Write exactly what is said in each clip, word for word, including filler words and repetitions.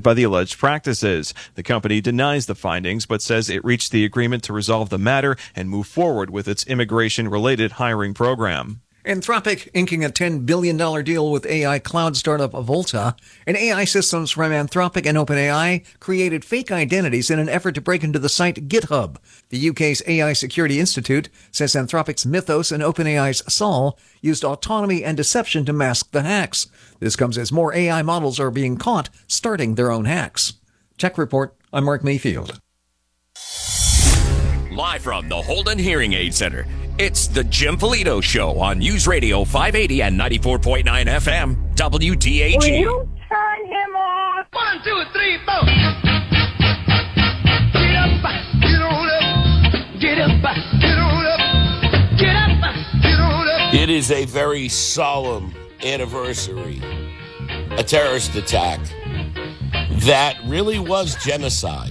by the alleged practices. The company denies the findings, but says it reached the agreement to resolve the matter and move forward with its immigration-related hiring program. Anthropic inking a ten billion dollars deal with A I cloud startup Volta, and A I systems from Anthropic and OpenAI created fake identities in an effort to break into the site GitHub. The U K's A I Security Institute says Anthropic's Mythos and OpenAI's Sol used autonomy and deception to mask the hacks. This comes as more A I models are being caught starting their own hacks. Tech Report, I'm Mark Mayfield. Live from the Holden Hearing Aid Center, it's the Jim Polito Show on News Radio five eighty and ninety-four point nine F M, W D A G. Will you turn him off? One, two, three, four. Get up, get on up, get up, get on up, get up, get on up. It is a very solemn anniversary, a terrorist attack that really was genocide.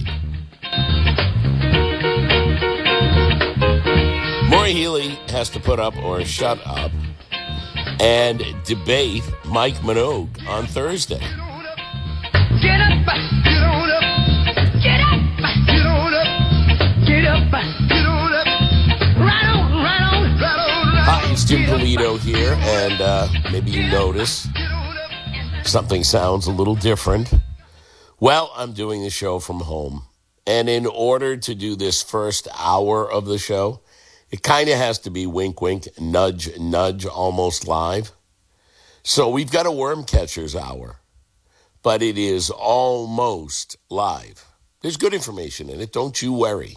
Maura Healey has to put up or shut up and debate Mike Minogue on Thursday. Get up, get on up, get up, get on up, get up, get on up, right on, right on, right on, right on. Hi, it's Jim Polito here, and uh, maybe you notice something sounds a little different. Well, I'm doing the show from home, and in order to do this first hour of the show, it kind of has to be wink, wink, nudge, nudge, almost live. So we've got a worm catcher's hour, but it is almost live. There's good information in it, don't you worry.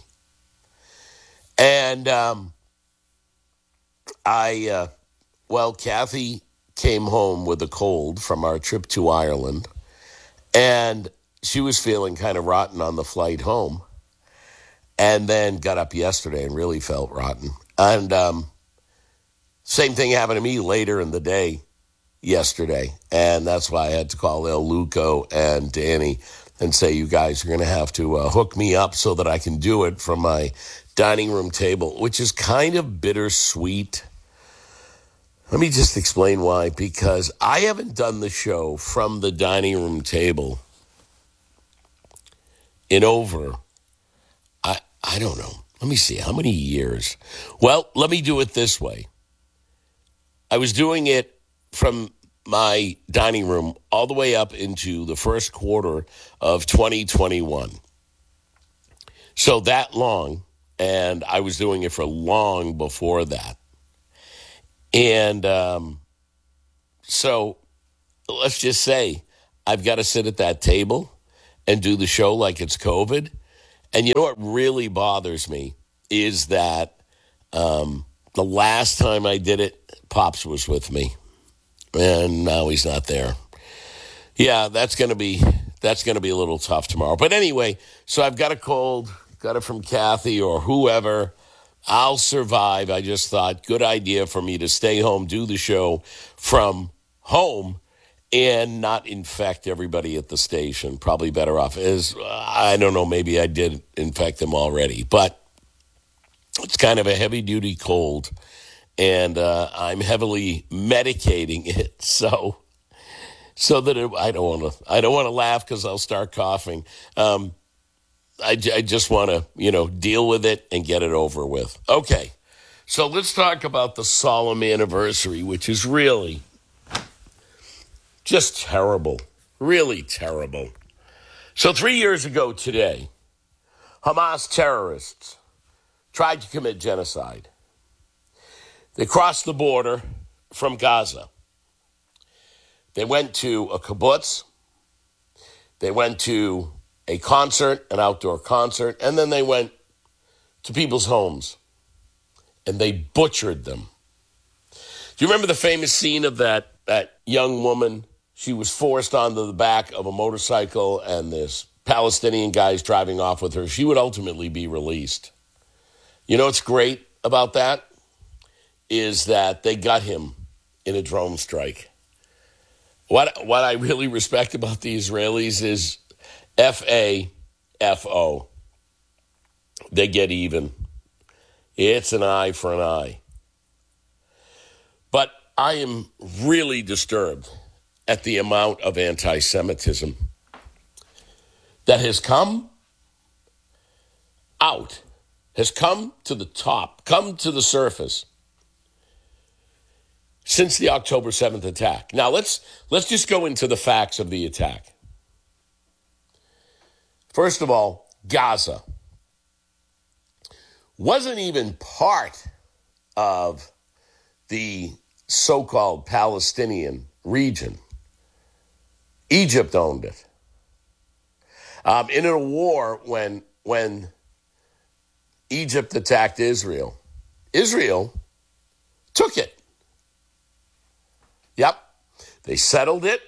And um, I, uh, well, Kathy came home with a cold from our trip to Ireland, and she was feeling kind of rotten on the flight home. And then got up yesterday and really felt rotten. And um, same thing happened to me later in the day yesterday. And that's why I had to call El Luco and Danny and say, you guys are going to have to uh, hook me up so that I can do it from my dining room table, which is kind of bittersweet. Let me just explain why. Because I haven't done the show from the dining room table in over... I don't know. Let me see. How many years? Well, let me do it this way. I was doing it from my dining room all the way up into the first quarter of twenty twenty-one. So that long, and I was doing it for long before that. And um, so let's just say I've got to sit at that table and do the show like it's COVID. And you know what really bothers me is that um, the last time I did it, Pops was with me, and now he's not there. Yeah, that's gonna be that's gonna be a little tough tomorrow. But anyway, so I've got a cold, got it from Kathy or whoever. I'll survive. I just thought, good idea for me to stay home, do the show from home, and not infect everybody at the station. Probably better off. As I don't know, maybe I did infect them already. But it's kind of a heavy-duty cold, and uh, I'm heavily medicating it. So so that it, I don't want to I don't want to laugh because I'll start coughing. Um, I, I just want to, you know, deal with it and get it over with. Okay, so let's talk about the solemn anniversary, which is really... just terrible, really terrible. So three years ago today, Hamas terrorists tried to commit genocide. They crossed the border from Gaza. They went to a kibbutz. They went to a concert, an outdoor concert, and then they went to people's homes, and they butchered them. Do you remember the famous scene of that, that young woman? She was forced onto the back of a motorcycle, and this Palestinian guy's driving off with her. She would ultimately be released. You know what's great about that? Is that they got him in a drone strike. What what I really respect about the Israelis is F A F O. They get even. It's an eye for an eye. But I am really disturbed at the amount of anti-Semitism that has come out, has come to the top, come to the surface since the October seventh attack. Now, let's let's just go into the facts of the attack. First of all, Gaza wasn't even part of the so-called Palestinian region. Egypt owned it. Um, in a war when when Egypt attacked Israel, Israel took it. Yep. They settled it.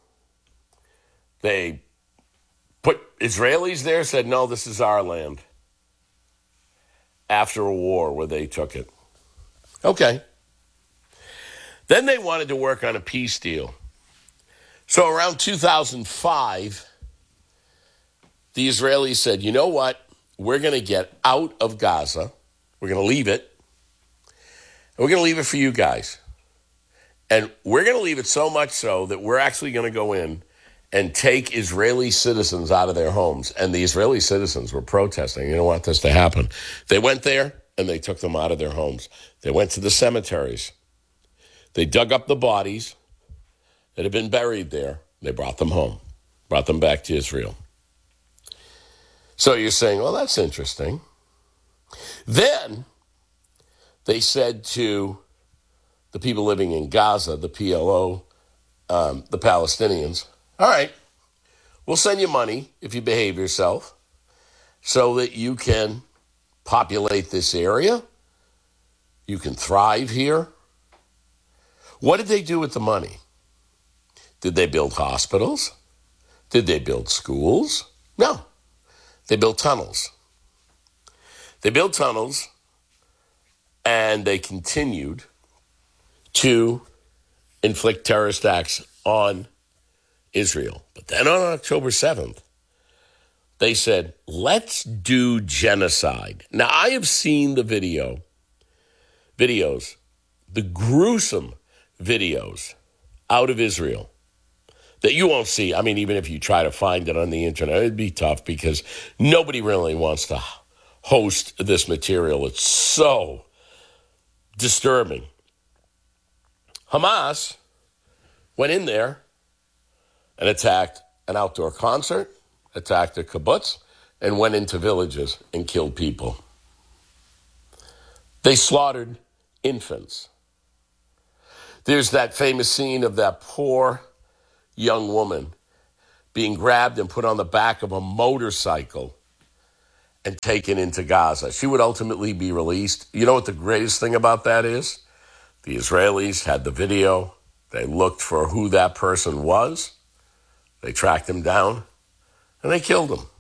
They put Israelis there, said, no, this is our land. After a war where they took it. Okay. Then they wanted to work on a peace deal. So around two thousand five, the Israelis said, you know what? We're going to get out of Gaza. We're going to leave it. And we're going to leave it for you guys. And we're going to leave it so much so that we're actually going to go in and take Israeli citizens out of their homes. And the Israeli citizens were protesting. You don't want this to happen. They went there and they took them out of their homes. They went to the cemeteries. They dug up the bodies that had been buried there. They brought them home, brought them back to Israel. So you're saying, well, that's interesting. Then they said to the people living in Gaza, the P L O, um, the Palestinians, all right, we'll send you money if you behave yourself so that you can populate this area. You can thrive here. What did they do with the money? Did they build hospitals? Did they build schools? No. They built tunnels. They built tunnels and they continued to inflict terrorist acts on Israel. But then on October seventh, they said, let's do genocide. Now, I have seen the video, videos, the gruesome videos out of Israel that you won't see. I mean, even if you try to find it on the internet, it'd be tough because nobody really wants to host this material. It's so disturbing. Hamas went in there and attacked an outdoor concert, attacked a kibbutz, and went into villages and killed people. They slaughtered infants. There's that famous scene of that poor young woman being grabbed and put on the back of a motorcycle and taken into Gaza. She would ultimately be released. You know what the greatest thing about that is? The Israelis had the video. They looked for who that person was. They tracked him down, and they killed him.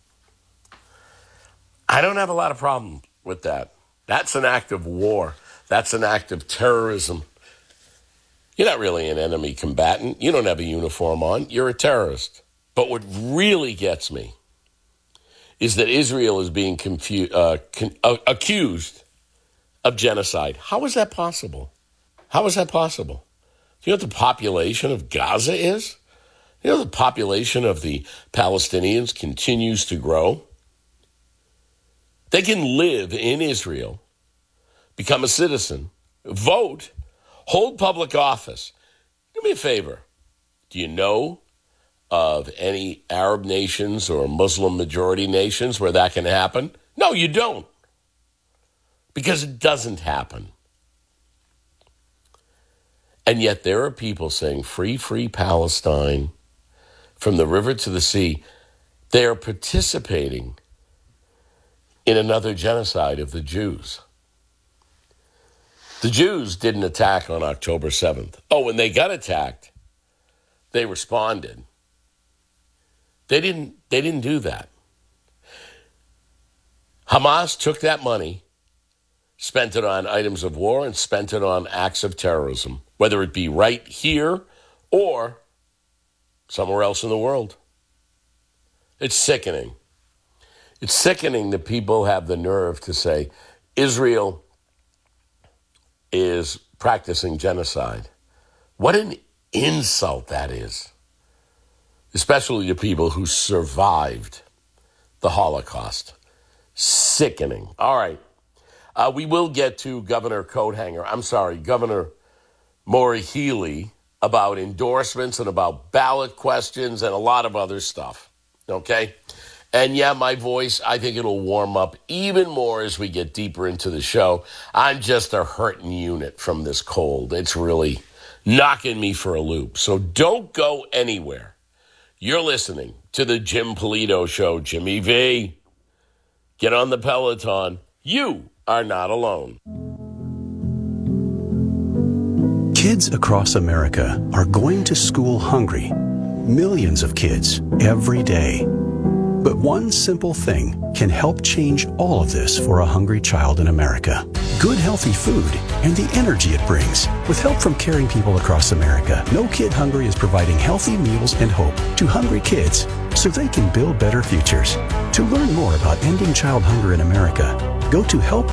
I don't have a lot of problem with that. That's an act of war. That's an act of terrorism. You're not really an enemy combatant. You don't have a uniform on. You're a terrorist. But what really gets me is that Israel is being confu- uh, con- uh, accused of genocide. How is that possible? How is that possible? Do you know what the population of Gaza is? You know the population of the Palestinians continues to grow? They can live in Israel, become a citizen, vote, hold public office. Do me a favor. Do you know of any Arab nations or Muslim majority nations where that can happen? No, you don't. Because it doesn't happen. And yet there are people saying, free, free Palestine, from the river to the sea. They are participating in another genocide of the Jews. The Jews didn't attack on October seventh. Oh, when they got attacked, they responded. They didn't, they didn't do that. Hamas took that money, spent it on items of war, and spent it on acts of terrorism, whether it be right here or somewhere else in the world. It's sickening. It's sickening that people have the nerve to say Israel is practicing genocide. What an insult that is. especially to people who survived the Holocaust. Sickening. All right. Uh, we will get to Governor Coathanger, I'm sorry, Governor Maura Healey, about endorsements and about ballot questions and a lot of other stuff. Okay? And yeah, my voice, I think it'll warm up even more as we get deeper into the show. I'm just a hurting unit from this cold. It's really knocking me for a loop. So don't go anywhere. You're listening to the Jim Polito Show. Jimmy V, get on the Peloton. You are not alone. Kids across America are going to school hungry. Millions of kids every day. But one simple thing can help change all of this for a hungry child in America. Good, healthy food and the energy it brings. With help from caring people across America, No Kid Hungry is providing healthy meals and hope to hungry kids so they can build better futures. To learn more about ending child hunger in America, go to help.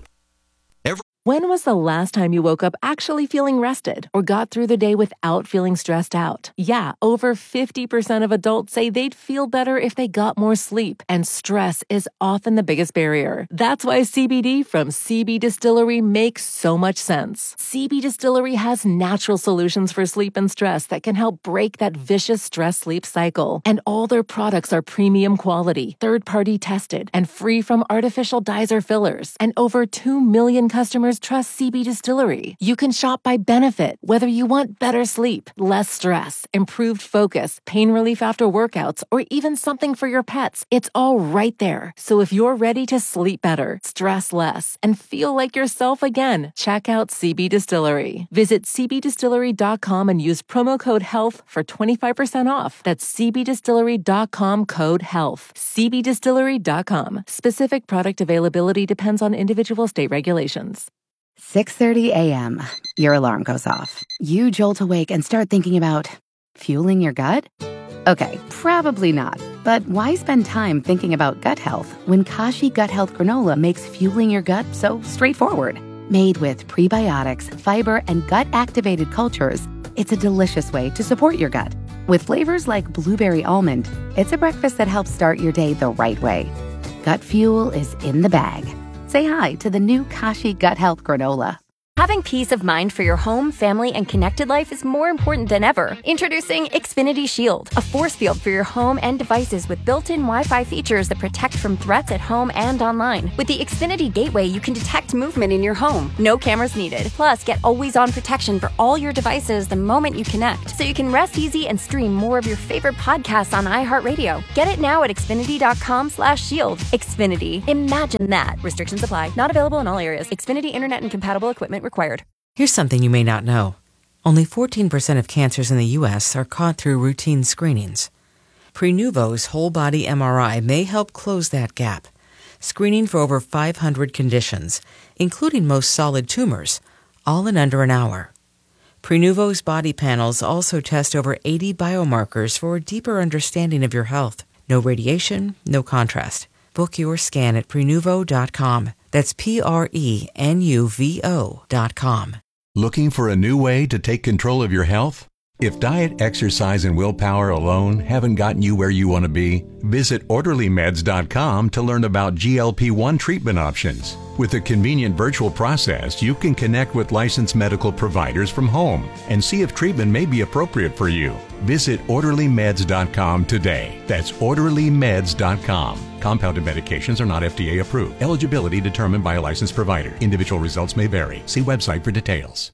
When was the last time you woke up actually feeling rested or got through the day without feeling stressed out? Yeah, over fifty percent of adults say they'd feel better if they got more sleep, and stress is often the biggest barrier. That's why C B D from C B Distillery makes so much sense. C B Distillery has natural solutions for sleep and stress that can help break that vicious stress-sleep cycle. And all their products are premium quality, third-party tested, and free from artificial dyes or fillers. And over two million customers trust C B Distillery. You can shop by benefit, whether you want better sleep, less stress, improved focus, pain relief after workouts, or even something for your pets. It's all right there. So if you're ready to sleep better, stress less, and feel like yourself again, check out C B Distillery. Visit c b distillery dot com and use promo code HEALTH for twenty-five percent off. That's c b distillery dot com code HEALTH. c b distillery dot com. Specific product availability depends on individual state regulations. six thirty a.m. Your alarm goes off. You jolt awake and start thinking about fueling your gut? Okay, probably not. But why spend time thinking about gut health when Kashi Gut Health Granola makes fueling your gut so straightforward? Made with prebiotics, fiber, and gut-activated cultures, it's a delicious way to support your gut. With flavors like blueberry almond, it's a breakfast that helps start your day the right way. Gut fuel is in the bag. Say hi to the new Kashi Gut Health Granola. Having peace of mind for your home, family, and connected life is more important than ever. Introducing Xfinity Shield, a force field for your home and devices with built-in Wi-Fi features that protect from threats at home and online. With the Xfinity Gateway, you can detect movement in your home. No cameras needed. Plus, get always-on protection for all your devices the moment you connect, so you can rest easy and stream more of your favorite podcasts on iHeartRadio. Get it now at xfinity dot com slash shield. Xfinity. Imagine that. Restrictions apply. Not available in all areas. Xfinity Internet and compatible equipment required. Here's something you may not know. Only fourteen percent of cancers in the U S are caught through routine screenings. Prenuvo's whole-body M R I may help close that gap, screening for over five hundred conditions, including most solid tumors, all in under an hour. Prenuvo's body panels also test over eighty biomarkers for a deeper understanding of your health. No radiation, no contrast. Book your scan at prenuvo dot com. That's P R E N U V O dot com. Looking for a new way to take control of your health? If diet, exercise, and willpower alone haven't gotten you where you want to be, visit orderly meds dot com to learn about G L P one treatment options. With a convenient virtual process, you can connect with licensed medical providers from home and see if treatment may be appropriate for you. Visit orderly meds dot com today. That's orderly meds dot com. Compounded medications are not F D A approved. Eligibility determined by a licensed provider. Individual results may vary. See website for details.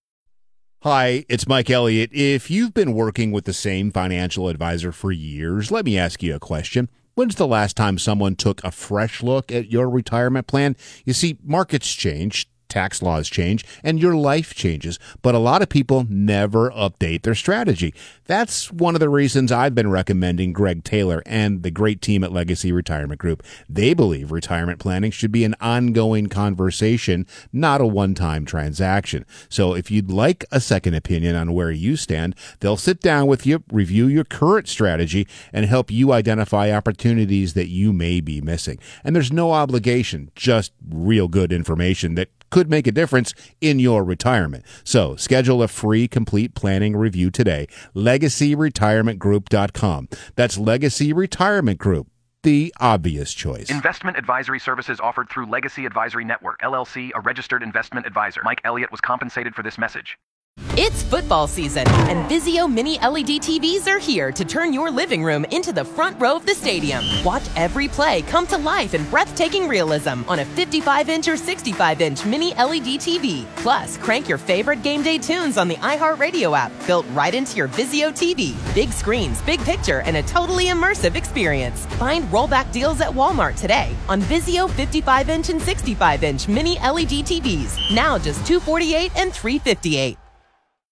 Hi, it's Mike Elliott. If you've been working with the same financial advisor for years, let me ask you a question. When's the last time someone took a fresh look at your retirement plan? You see, markets change, tax laws change, and your life changes, but a lot of people never update their strategy. That's one of the reasons I've been recommending Greg Taylor and the great team at Legacy Retirement Group. They believe retirement planning should be an ongoing conversation, not a one-time transaction. So if you'd like a second opinion on where you stand, they'll sit down with you, review your current strategy, and help you identify opportunities that you may be missing. And there's no obligation, just real good information that could make a difference in your retirement. So schedule a free complete planning review today. legacy retirement group dot com. That's Legacy Retirement Group, the obvious choice. Investment advisory services offered through Legacy Advisory Network, L L C, a registered investment advisor. Mike Elliott was compensated for this message. It's football season, and Vizio Mini L E D T Vs are here to turn your living room into the front row of the stadium. Watch every play come to life in breathtaking realism on a fifty-five inch or sixty-five inch Mini L E D T V. Plus, crank your favorite game day tunes on the iHeartRadio app, built right into your Vizio T V. Big screens, big picture, and a totally immersive experience. Find rollback deals at Walmart today on Vizio fifty-five inch and sixty-five inch Mini L E D T Vs. Now just two hundred forty-eight dollars and three hundred fifty-eight dollars.